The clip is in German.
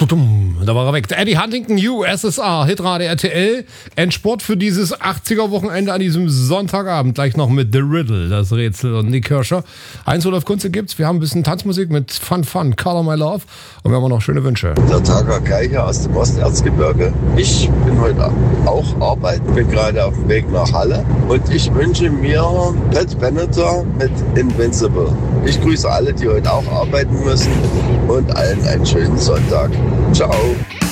Da war er weg. Eddie Huntington, USSR, Hitradio RTL. Endsport für dieses 80er-Wochenende an diesem Sonntagabend. Gleich noch mit The Riddle, das Rätsel und Nick Kirscher. Heinz-Olaf Kunze gibt's. Wir haben ein bisschen Tanzmusik mit Fun, Color My Love. Und wir haben auch noch schöne Wünsche. Der Tager Geiger aus dem Osterzgebirge. Ich bin heute auch arbeiten, bin gerade auf dem Weg nach Halle. Und ich wünsche mir Pat Benatar mit Invincible. Ich grüße alle, die heute auch arbeiten müssen. Und allen einen schönen Sonntag. Ciao.